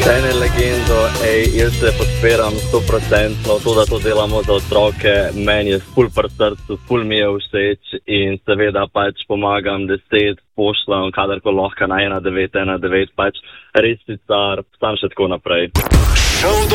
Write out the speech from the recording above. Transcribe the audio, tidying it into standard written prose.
Ene legendo, jaz se podpiram 100%, to, da to delamo za otroke, meni je ful pri srcu, ful mi je všeč in seveda pač pomagam 10, pošljem, kadarko lahko na 1919, pač res si car, sam še tako naprej.